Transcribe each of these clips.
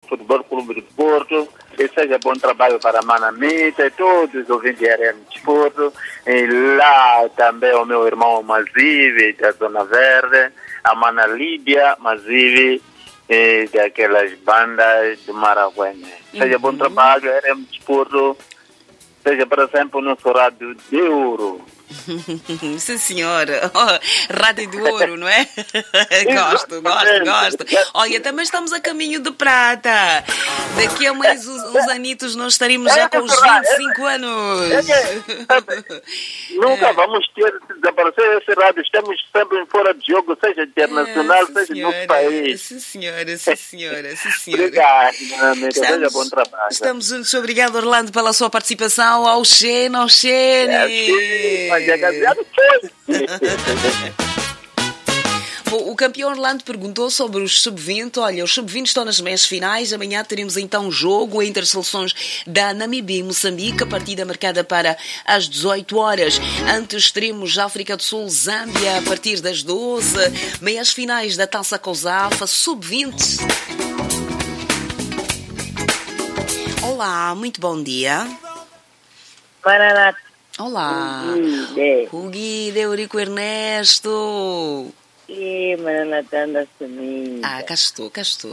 Futebol Clube de Porto. E seja bom trabalho para a Manamita e todos os ouvintes de RM Desporto. E lá também o meu irmão Mazive, da Zona Verde, a Mana Líbia Mazive, daquelas bandas de Maraguene. Seja bom trabalho, RM Desporto. Seja para sempre o nosso rádio de ouro. Sim, senhora. Oh, rádio de ouro, não é? Gosto. Olha, também estamos a caminho de prata. Daqui a mais uns anitos nós estaremos já com os 25 anos. Nunca vamos ter de desaparecer esse rádio. Estamos sempre fora de jogo, seja internacional, seja no nosso país. Sim, senhora. Obrigado, amiga. Seja bom trabalho. Estamos juntos. Obrigado, Orlando, pela sua participação. Ao Xene. Bom, o campeão Orlando perguntou sobre os sub-20. Olha, os sub-20 estão nas meias finais. Amanhã teremos então um jogo entre as seleções da Namíbia e Moçambique, a partida marcada para as 18 horas. Antes teremos África do Sul, Zâmbia, a partir das 12. Meias finais da Taça COSAFA, sub-20. Olá, muito bom dia. Maranata. Olá, Huguide, Eurico Ernesto. Maranata anda sumindo. Cá estou.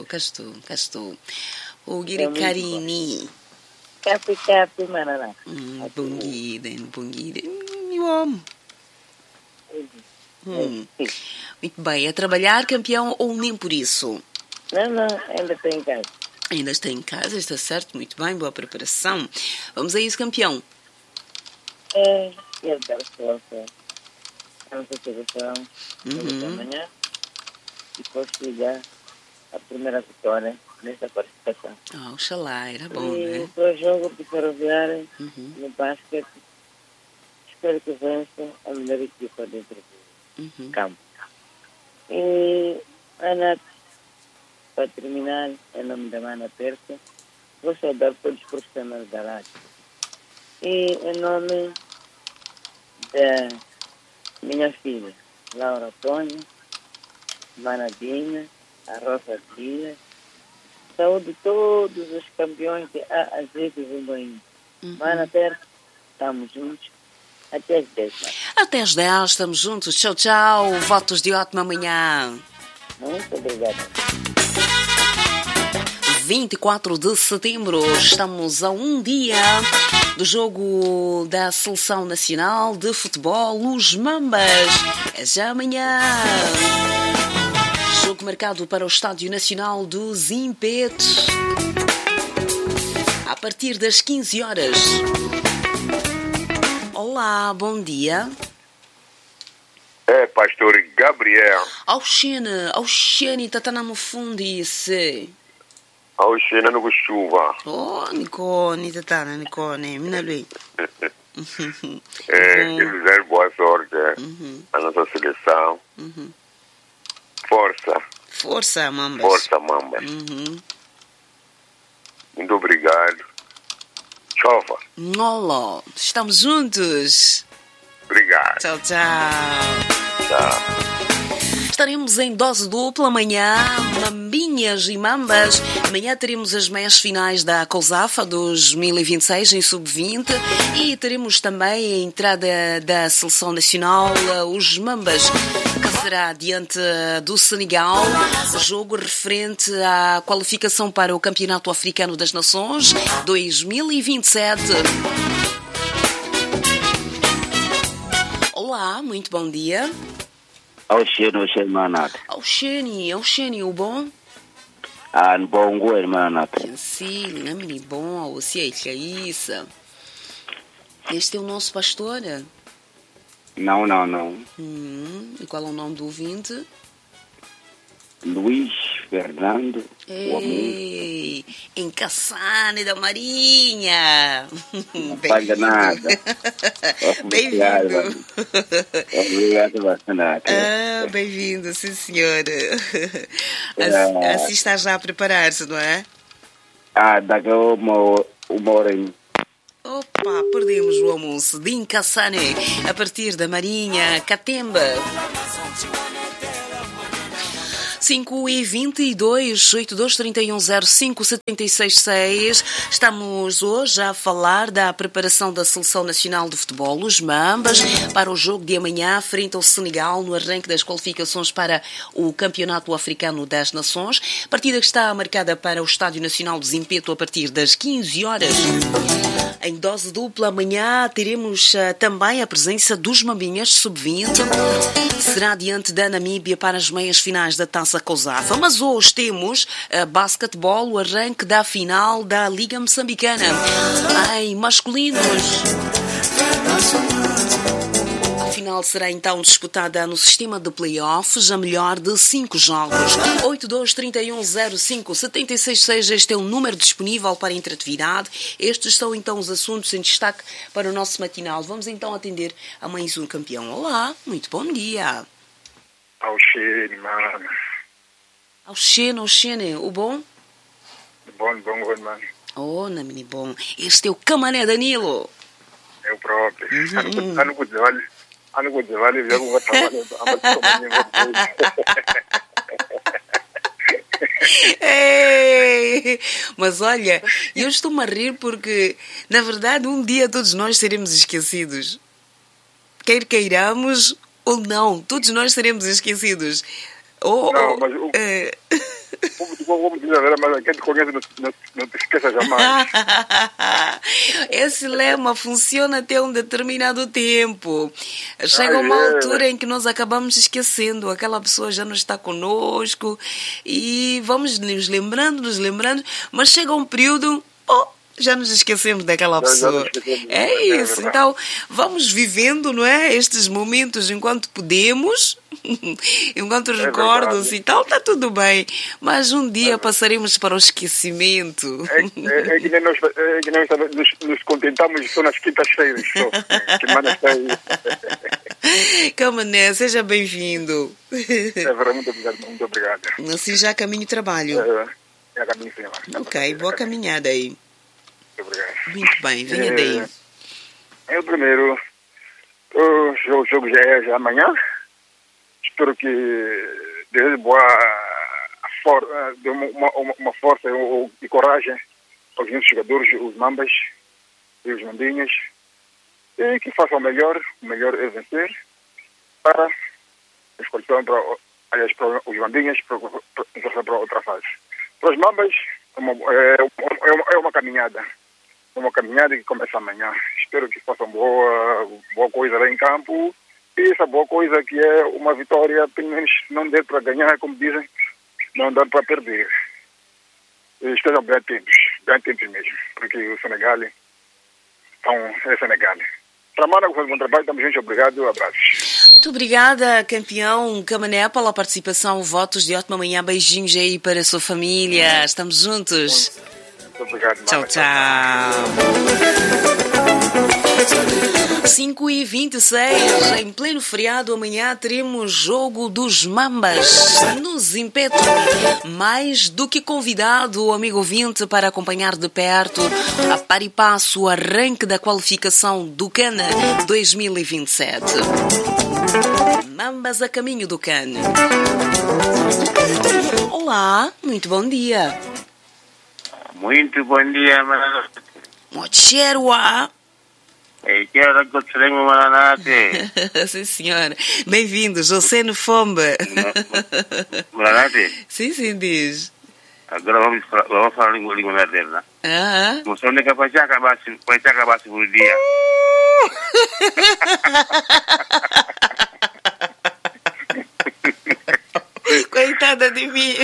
Huguide Carini. Capi, Maranata. Bungide. Eu amo. Muito bem, a trabalhar, campeão, ou nem por isso? Não, ainda estou em casa. Ainda está em casa, está certo, muito bem, boa preparação. Vamos a isso, campeão. Eu quero força. Vamos a seleção amanhã e consiga a primeira vitória nesta participação. Oxalá, era bom, né? O jogo de Ferroviário no basquete, espero que vença a melhor equipa dentro do campo. E Ana, para terminar, em nome da Mana Terça, vou saudar todos os profissionais da rádio. E em nome da minha filha, Laura Antônio, Manadinha, a Rosa Dias, saúde todos os campeões de Azeite e Banho. Mana Terra, estamos juntos. Até às 10. Até às 10, estamos juntos. Tchau. Votos de ótima manhã. Muito obrigada. 24 de setembro, estamos a um dia do jogo da Seleção Nacional de Futebol, os Mambas. É já amanhã. Jogo marcado para o Estádio Nacional dos Impetos. A partir das 15 horas. Olá, bom dia. É, pastor Gabriel. Ao Xene, tá na mufundi, se. Ao Xene no chuva. Oh, Nicone, mina lui. Que dizer boa sorte à nossa seleção. Força, Mambas. Muito obrigado. Chova. Olá, estamos juntos. Obrigado. Tchau. Tchau. Estaremos em dose dupla amanhã, mambinhas e mambas. Amanhã teremos as meias finais da COSAFA 2026 em sub-20 e teremos também a entrada da Seleção Nacional, os Mambas, que será diante do Senegal, jogo referente à qualificação para o Campeonato Africano das Nações 2027. Olá, muito bom dia. Ao Xene, Manata. Ao Xene, o bom? Bom, Manata. Sim, não é bom, você é isso. Este é o nosso pastor? Não. E qual é o nome do ouvinte? Luiz Fernando. Ei, em Cassane da Marinha. Não paga nada. Bem-vindo. Obrigado bastante. Bem-vindo, sim senhora. Assim está já a preparar-se, não é? Daqui a uma hora. Opa, perdemos o almoço de Incassane a partir da Marinha, Catemba. 5h22, 823105-766. Estamos hoje a falar da preparação da Seleção Nacional de Futebol, os Mambas, para o jogo de amanhã frente ao Senegal no arranque das qualificações para o Campeonato Africano das Nações. Partida que está marcada para o Estádio Nacional de Zimpeto a partir das 15 horas. Em dose dupla, amanhã teremos também a presença dos Mambinhas Sub-20. Será diante da Namíbia para as meias finais da Taça COSAFA. Mas hoje temos basquetebol, o arranque da final da Liga Moçambicana. Em masculinos. A final será então disputada no sistema de playoffs, a melhor de 5 jogos. 823105-766, este é o número disponível para interatividade. Estes são então os assuntos em destaque para o nosso matinal. Vamos então atender a mais um campeão. Olá, muito bom dia. Ao Xene, mano. Ao Xene, o bom? Bom, mano. Oh, não, menino bom. Este é o Camané Danilo. Eu próprio. Ano com vale, já vou trabalhar. Ei, mas olha, eu estou-me a rir porque, na verdade, um dia todos nós seremos esquecidos. Quer queiramos ou não, todos nós seremos esquecidos. Não, mas vamos dizer, mas quem te conhece não te esqueça jamais. Esse lema funciona até um determinado tempo. Chega uma altura em que nós acabamos esquecendo, aquela pessoa já não está conosco e vamos nos lembrando, mas chega um período, já nos esquecemos daquela pessoa. É isso. Então, vamos vivendo, não é? Estes momentos enquanto podemos, enquanto recordos e tal, está tudo bem. Mas um dia passaremos para o esquecimento. É que nem nós nos contentamos só nas quintas-feiras. Camané, seja bem-vindo. Muito obrigado. Assim já caminho de trabalho. É caminho sim. Ok, boa caminhada aí. Obrigado. Muito bem, venha daí. O primeiro, o jogo já é amanhã. Espero que dê uma força e coragem aos nossos jogadores, os Mambas e os Mambinhas, e que façam o melhor é vencer para as qualificações para os Mambinhas para outra fase. Para os Mambas é uma caminhada. Uma caminhada que começa amanhã. Espero que façam boa coisa lá em campo. E essa boa coisa que é uma vitória, pelo menos não der para ganhar, como dizem, não dá para perder. Estejam bem atentos mesmo, porque o Senegal é Senegal. Para Mara, com o bom trabalho, estamos juntos, obrigado, abraços. Muito obrigada, campeão Camané, pela participação, votos de ótima manhã, beijinhos aí para a sua família, estamos juntos. Muito obrigado, tchau, tchau. 5h26, em pleno feriado, amanhã teremos jogo dos Mambas no Zimpeto. Mais do que convidado, o amigo ouvinte, para acompanhar de perto a par e passo o arranque da qualificação do CAN 2027. Mambas a caminho do CAN. Olá, muito bom dia. Muito bom dia, Maranate. Mocherwa. Quero que Maranate. Sim, senhora. Bem-vindo, José no Fomba. Maranate? Sim, diz. Agora vamos falar língua materna. Você não é capaz de acabar o dia. Coitada de mim.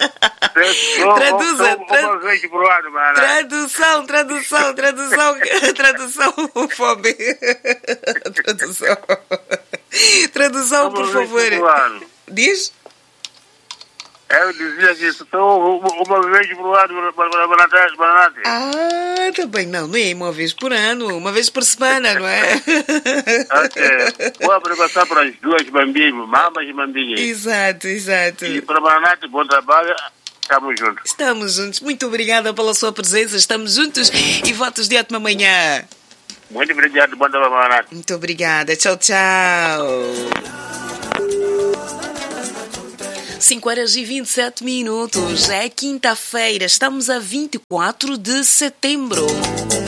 Tradução, por favor. Diz? Eu dizia que estou uma vez por ano, Maranate. Tá bem. Não é uma vez por ano, uma vez por semana, não é? Boa preparação para as duas Mambinhas, Mambas e Mambinhas. Exato. E para Maranate, bom trabalho. Estamos juntos. Muito obrigada pela sua presença. Estamos juntos e votos de ótima manhã. Muito obrigado. Bom trabalho, Maranate. Muito obrigada. Tchau. 5h27. É quinta-feira, estamos a 24 de setembro.